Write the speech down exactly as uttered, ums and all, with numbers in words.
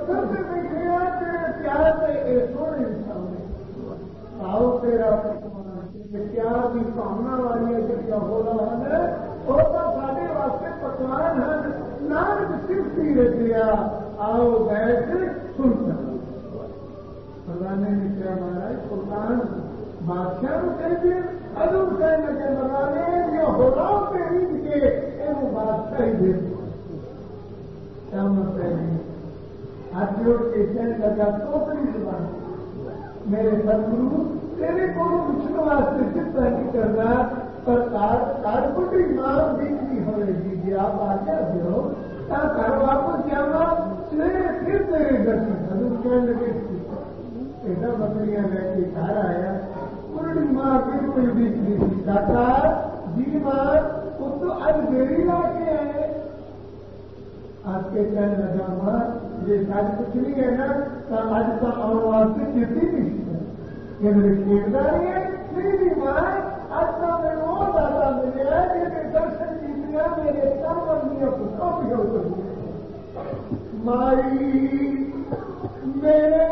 پتھر سے دیکھے تیرے پیار سے اے سونے انسان آؤ تیرا پکوان پیار کی کامنا والی جڑیاں ہو رہا ہے وہ تو سارے واسطے پکوان ہیں نانک صرف ہی رکھا آؤ بیٹھ سن سکتے فلانے نے کیا مہاراج سلطان بادشاہ کو کہتے ادب کہنے لگے مرانے جو ہو رہا تیری کے یہ بادشاہ ہی دے کیا مطلب ہاتھ جوڑ کے کہنے لگا توپری زبان میرے سدگرو تیرے کو پوچھنے واسطے چنتا نہیں کر رہا پر کارپٹری مار دیکھنی ہوئے گی جی آپ آ گیا دو گھر واپس جانا سویرے پھر تیرے گھر کی ادب کہنے لگے ایسا بکریاں لے کے گھر آیا پوری ماں بالکل دیکھنی تھی دادا جی ماں وہ تو آج میری لا کے آئے آپ کے کہنے لگا ماں یہ ساری کچھ نہیں ہے نا تو آج کا اور واسطے کتنی نہیں یہ میرے کردار ہے میری ماں آج کا میں وہ دادا ملے ہے میرے درشن جیتنا میرے کام بندیوں کو کافی ہو سکتی مائی میرے